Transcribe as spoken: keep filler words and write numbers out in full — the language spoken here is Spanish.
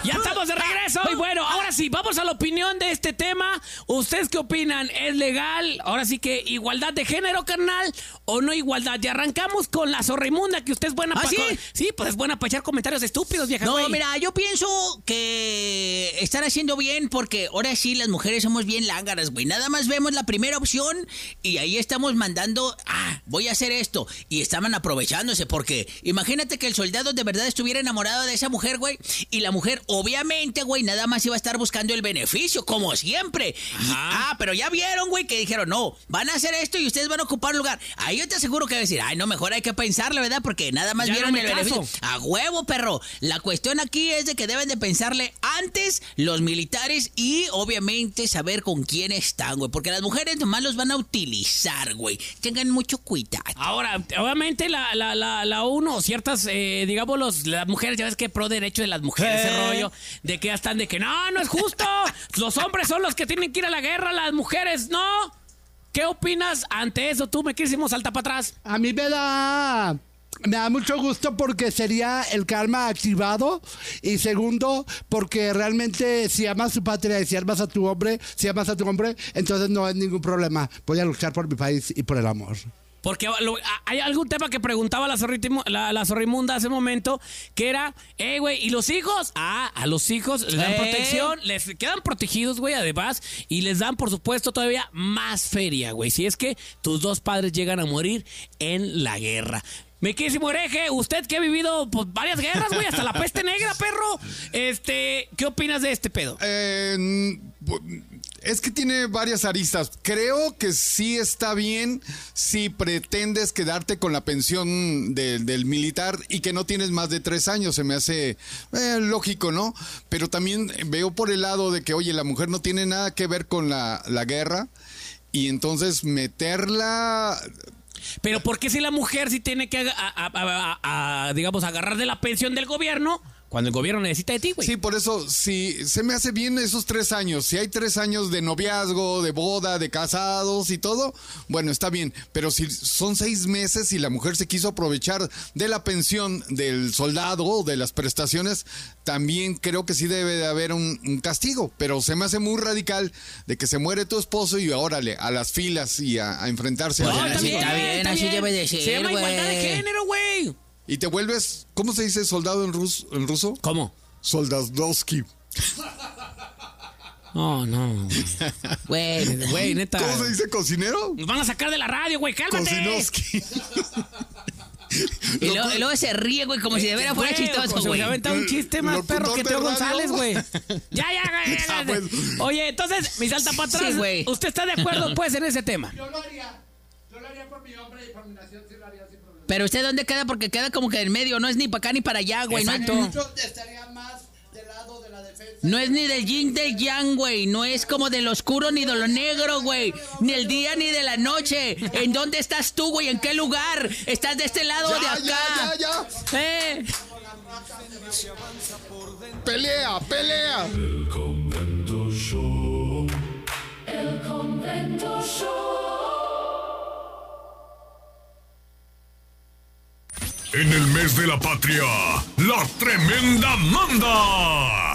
Ya estamos de regreso. Y bueno, ahora sí, vamos a la opinión de este tema. ¿Ustedes qué opinan? ¿Es legal? Ahora sí que igualdad de género, carnal, o no igualdad. Y arrancamos con la zorrimunda, que usted es buena ¿Ah, para... sí? Sí, pues es buena para echar comentarios estúpidos, vieja. No, güey. mira, yo pienso que están haciendo bien porque ahora sí las mujeres somos bien lángaras, güey. Nada más vemos la primera opción y ahí estamos mandando, ah, voy a hacer esto. Y estaban aprovechándose porque imagínate que el soldado de verdad estuviera enamorado de esa mujer, güey. Y la mujer, obviamente, güey, nada más iba a estar buscando el beneficio, como siempre. Y, ah, pero ya vieron, güey, que dijeron, no, van a hacer esto y ustedes van a ocupar lugar. Ahí yo te aseguro que va a decir, ay, no, mejor hay que pensarle, ¿verdad? Porque nada más Ya vieron no me el beneficio. caso. A huevo, perro. La cuestión aquí es de que deben de pensarle antes los militares y obviamente saber con quién están, güey. Porque las mujeres nomás los van a utilizar, güey. Tengan mucho cuidado. Ahora, obviamente la, la, la, la uno, ciertas, eh, digamos, los, las mujeres, ya ves que pro derecho de las mujeres, ¿Eh? ese rollo, de que ya están de que no, no es justo. Los hombres son los que tienen que ir a la guerra, las mujeres no. ¿Qué opinas ante eso? Tú me quisimos salta para atrás. A mí me da... Me da mucho gusto porque sería el karma activado. Y segundo, porque realmente si amas tu patria y si amas a tu hombre, si amas a tu hombre, entonces no hay ningún problema. Voy a luchar por mi país y por el amor. Porque lo, hay algún tema que preguntaba la, zorritimo, la, la zorrimunda hace un momento, que era, eh, güey, ¿y los hijos? Ah, a los hijos les dan ¿Eh? protección, les quedan protegidos, güey, además, y les dan, por supuesto, todavía más feria, güey, si es que tus dos padres llegan a morir en la guerra. Mi querísimo hereje, usted que ha vivido pues, varias guerras, güey, hasta la peste negra, perro, este, ¿qué opinas de este pedo? Eh, es que tiene varias aristas. Creo que sí está bien si pretendes quedarte con la pensión de, del militar y que no tienes más de tres años. Se me hace eh, lógico, ¿no? Pero también veo por el lado de que, oye, la mujer no tiene nada que ver con la, la guerra y entonces meterla... Pero ¿por qué si la mujer sí tiene que, a, a, a, a, a, digamos, agarrar de la pensión del gobierno cuando el gobierno necesita de ti, güey? Sí, por eso, si se me hace bien esos tres años. Si hay tres años de noviazgo, de boda, de casados y todo, bueno, está bien. Pero si son seis meses y la mujer se quiso aprovechar de la pensión del soldado o de las prestaciones, también creo que sí debe de haber un, un castigo. Pero se me hace muy radical de que se muere tu esposo y órale, a las filas y a, a enfrentarse Pues a no, la está bien, está bien, así debe de ser, Se llama güey. igualdad de género, güey. Y te vuelves, ¿cómo se dice soldado en, rus, en ruso? ¿Cómo? Soldadowski. No, no, Güey, güey, neta. ¿Cómo se dice cocinero? Nos van a sacar de la radio, güey, cálmate. Cocinowski. Y luego, y luego se ríe, güey, como si de veras fuera Güey, chistoso, como si güey. me aventa un chiste más Locutor perro que de Teo radio. González, güey. Ya, ya, ya, ya, Ah, ya. pues. Oye, entonces, mi salta para atrás. Sí, güey. ¿Usted está de acuerdo, pues, en ese tema? Yo lo haría. Yo lo haría por mi hombre y por mi nación, sí lo haría sin problema. Pero usted, ¿dónde queda? Porque queda como que en medio, no es ni para acá ni para allá, güey. No, Exacto. no, Yo estaría más del lado de la defensa. no es ni del yin del yang, güey. No es como del oscuro ni de lo negro, güey. Ni el día ni de la noche. ¿En dónde estás tú, güey? ¿En qué lugar? ¿Estás de este lado o de Ya, acá? ya, ya, ya. Eh. Pelea, pelea. El Convento Show. El Convento Show. En el mes de la patria, la tremenda manda.